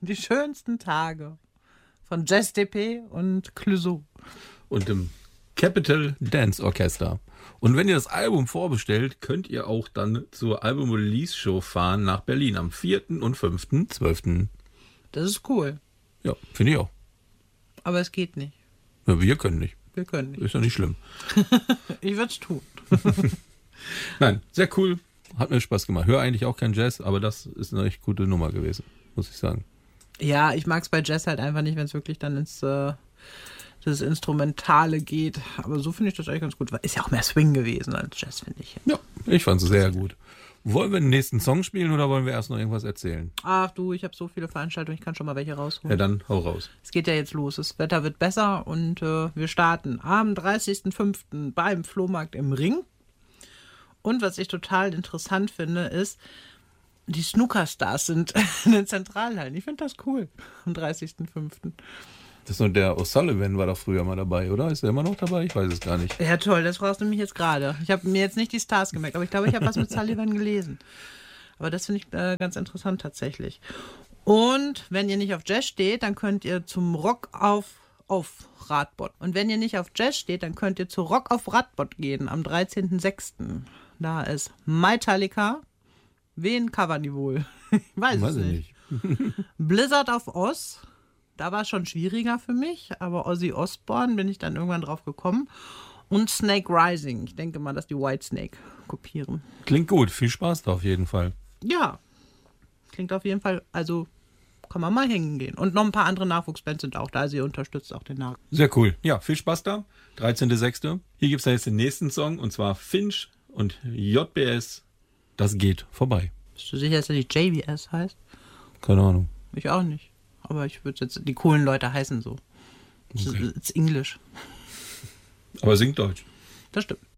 Die schönsten Tage von Jazz DP und Clouseau. Und dem Capital Dance Orchester. Und wenn ihr das Album vorbestellt, könnt ihr auch dann zur Album-Release-Show fahren nach Berlin am 4. und 5.12. Das ist cool. Ja, finde ich auch. Aber es geht nicht. Ja, wir können nicht. Wir können nicht. Ist ja nicht schlimm. Ich würde es tun. Nein, sehr cool. Hat mir Spaß gemacht. Höre eigentlich auch kein Jazz, aber das ist eine echt gute Nummer gewesen, muss ich sagen. Ja, ich mag es bei Jazz halt einfach nicht, wenn es wirklich dann ins das Instrumentale geht. Aber so finde ich das eigentlich ganz gut. Ist ja auch mehr Swing gewesen als Jazz, finde ich. Ja, ich fand es sehr gut. Wollen wir den nächsten Song spielen oder wollen wir erst noch irgendwas erzählen? Ach du, ich habe so viele Veranstaltungen, ich kann schon mal welche rausholen. Ja, dann hau raus. Es geht ja jetzt los. Das Wetter wird besser und wir starten am 30.05. beim Flohmarkt im Ring. Und was ich total interessant finde, ist, die Snookerstars sind in den Zentralhallen. Ich finde das cool. Am 30.05. Das ist nur der O'Sullivan war doch früher mal dabei, oder? Ist er immer noch dabei? Ich weiß es gar nicht. Ja, toll, das fragst du mich jetzt gerade. Ich habe mir jetzt nicht die Stars gemerkt, aber ich glaube, ich habe was mit Sullivan gelesen. Aber das finde ich ganz interessant tatsächlich. Und wenn ihr nicht auf Jazz steht, dann könnt ihr zum Rock auf Radbot. Und wenn ihr nicht auf Jazz steht, dann könnt ihr zu Rock auf Radbot gehen am 13.06. Da ist Metallica. Wen covern die wohl? Ich weiß es nicht. Blizzard auf Oz. Da war es schon schwieriger für mich, aber Ozzy Osbourne bin ich dann irgendwann drauf gekommen. Und Snake Rising. Ich denke mal, dass die Whitesnake kopieren. Klingt gut. Viel Spaß da auf jeden Fall. Ja. Klingt auf jeden Fall, also kann man mal hingehen. Und noch ein paar andere Nachwuchsbands sind auch da. Also ihr unterstützt auch den Nachwuchs. Sehr cool. Ja, viel Spaß da. 13.06. Hier gibt es jetzt den nächsten Song und zwar Finch und JBS. Das geht vorbei. Bist du sicher, dass er nicht JBS heißt? Keine Ahnung. Ich auch nicht. Aber ich würde jetzt, die coolen Leute heißen so. Okay. It's English. Aber singt Deutsch. Das stimmt.